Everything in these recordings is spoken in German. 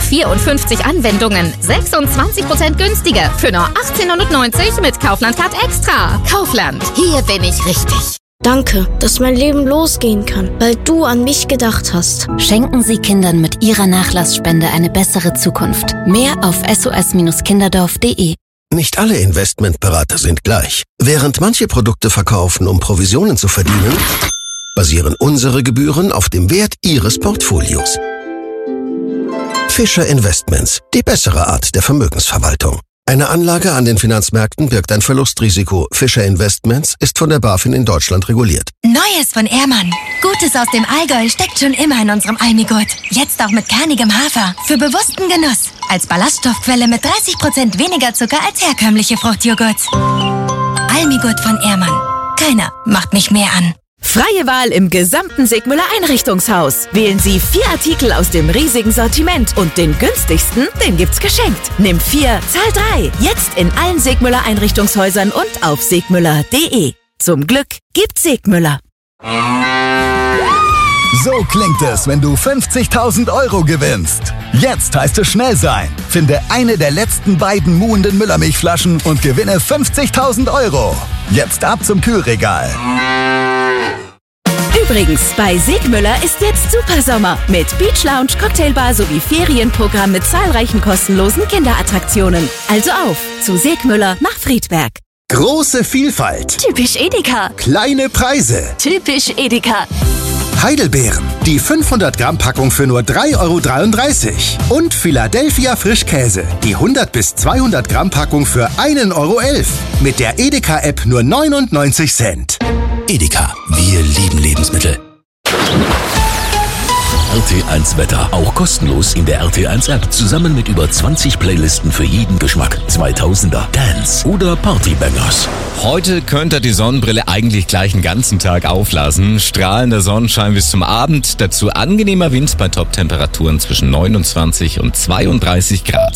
54 Anwendungen, 26% günstiger für nur 18,90 mit Kaufland-Card Extra. Kaufland, hier bin ich richtig. Danke, dass mein Leben losgehen kann, weil du an mich gedacht hast. Schenken Sie Kindern mit Ihrer Nachlassspende eine bessere Zukunft. Mehr auf sos-kinderdorf.de. Nicht alle Investmentberater sind gleich. Während manche Produkte verkaufen, um Provisionen zu verdienen, basieren unsere Gebühren auf dem Wert Ihres Portfolios. Fischer Investments, die bessere Art der Vermögensverwaltung. Eine Anlage an den Finanzmärkten birgt ein Verlustrisiko. Fischer Investments ist von der BaFin in Deutschland reguliert. Neues von Ehrmann. Gutes aus dem Allgäu steckt schon immer in unserem Almigut. Jetzt auch mit kernigem Hafer. Für bewussten Genuss. Als Ballaststoffquelle mit 30% weniger Zucker als herkömmliche Fruchtjoghurts. Almigut von Ehrmann. Keiner macht mich mehr an. Freie Wahl im gesamten Segmüller Einrichtungshaus. Wählen Sie 4 Artikel aus dem riesigen Sortiment und den günstigsten, den gibt's geschenkt. Nimm 4, zahl 3. Jetzt in allen Segmüller Einrichtungshäusern und auf segmüller.de. Zum Glück gibt's Segmüller. So klingt es, wenn du 50.000 € gewinnst. Jetzt heißt es schnell sein. Finde eine der letzten beiden muhenden Müllermilchflaschen und gewinne 50.000 €. Jetzt ab zum Kühlregal. Übrigens, bei Segmüller ist jetzt Supersommer mit Beach Lounge, Cocktailbar sowie Ferienprogramm mit zahlreichen kostenlosen Kinderattraktionen. Also auf zu Segmüller nach Friedberg. Große Vielfalt. Typisch Edeka. Kleine Preise. Typisch Edeka. Heidelbeeren. Die 500 Gramm Packung für nur 3,33 €. Und Philadelphia Frischkäse. Die 100 bis 200 Gramm Packung für 1,11 €. Mit der Edeka-App nur 99 Cent. Edeka, wir lieben Lebensmittel. RT1 Wetter, auch kostenlos in der RT1 App, zusammen mit über 20 Playlisten für jeden Geschmack. 2000er, Dance oder Partybangers. Heute könnt ihr die Sonnenbrille eigentlich gleich den ganzen Tag auflassen. Strahlender Sonnenschein bis zum Abend, dazu angenehmer Wind bei Top-Temperaturen zwischen 29 und 32 Grad.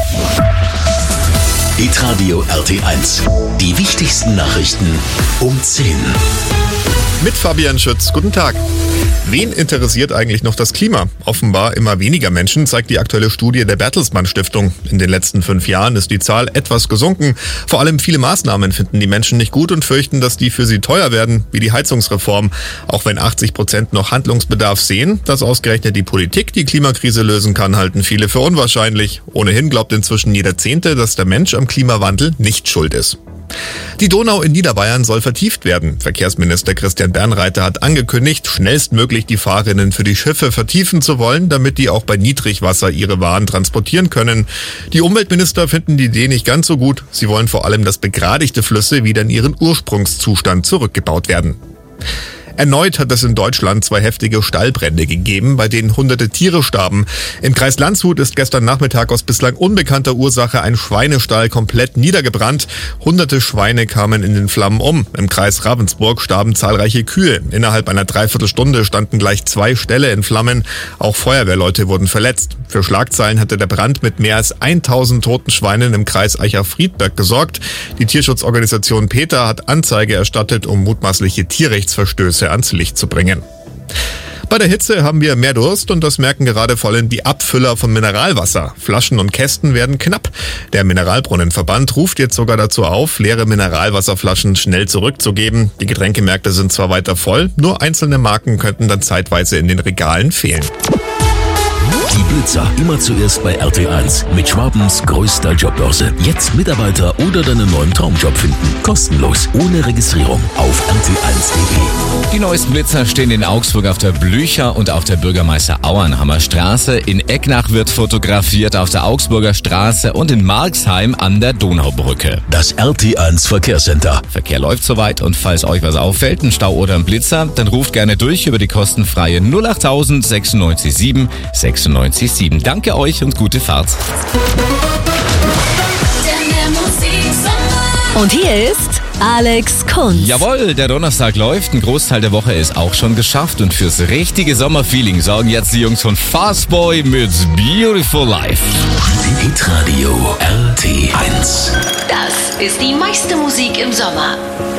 Hitradio RT1, die wichtigsten Nachrichten um 10. Mit Fabian Schütz, guten Tag. Wen interessiert eigentlich noch das Klima? Offenbar immer weniger Menschen, zeigt die aktuelle Studie der Bertelsmann Stiftung. In den letzten 5 Jahren ist die Zahl etwas gesunken. Vor allem viele Maßnahmen finden die Menschen nicht gut und fürchten, dass die für sie teuer werden, wie die Heizungsreform. Auch wenn 80% noch Handlungsbedarf sehen, dass ausgerechnet die Politik die Klimakrise lösen kann, halten viele für unwahrscheinlich. Ohnehin glaubt inzwischen jeder Zehnte, dass der Mensch am Klimawandel nicht schuld ist. Die Donau in Niederbayern soll vertieft werden. Verkehrsminister Christian Bernreiter hat angekündigt, schnellstmöglich die Fahrrinnen für die Schiffe vertiefen zu wollen, damit die auch bei Niedrigwasser ihre Waren transportieren können. Die Umweltminister finden die Idee nicht ganz so gut. Sie wollen vor allem, dass begradigte Flüsse wieder in ihren Ursprungszustand zurückgebaut werden. Erneut hat es in Deutschland 2 heftige Stallbrände gegeben, bei denen hunderte Tiere starben. Im Kreis Landshut ist gestern Nachmittag aus bislang unbekannter Ursache ein Schweinestall komplett niedergebrannt. Hunderte Schweine kamen in den Flammen um. Im Kreis Ravensburg starben zahlreiche Kühe. Innerhalb einer Dreiviertelstunde standen gleich 2 Ställe in Flammen. Auch Feuerwehrleute wurden verletzt. Für Schlagzeilen hatte der Brand mit mehr als 1000 toten Schweinen im Kreis Eicher-Friedberg gesorgt. Die Tierschutzorganisation PETA hat Anzeige erstattet, um mutmaßliche Tierrechtsverstöße ans Licht zu bringen. Bei der Hitze haben wir mehr Durst und das merken gerade vor allem die Abfüller von Mineralwasser. Flaschen und Kästen werden knapp. Der Mineralbrunnenverband ruft jetzt sogar dazu auf, leere Mineralwasserflaschen schnell zurückzugeben. Die Getränkemärkte sind zwar weiter voll, nur einzelne Marken könnten dann zeitweise in den Regalen fehlen. Die Blitzer immer zuerst bei RT1 mit Schwabens größter Jobbörse. Jetzt Mitarbeiter oder deinen neuen Traumjob finden. Kostenlos, ohne Registrierung auf rt1.de. Die neuesten Blitzer stehen in Augsburg auf der Blücher und auf der Bürgermeister-Auernhammer Straße. In Ecknach wird fotografiert auf der Augsburger Straße und in Marxheim an der Donaubrücke. Das RT1 Verkehrscenter. Verkehr läuft soweit und falls euch was auffällt, ein Stau oder ein Blitzer, dann ruft gerne durch über die kostenfreie 08000 96 7 96 7. Danke euch und gute Fahrt. Und hier ist Alex Kunz. Jawohl, der Donnerstag läuft, ein Großteil der Woche ist auch schon geschafft und fürs richtige Sommerfeeling sorgen jetzt die Jungs von Fastboy mit Beautiful Life. Hitradio RT1. Das ist die meiste Musik im Sommer.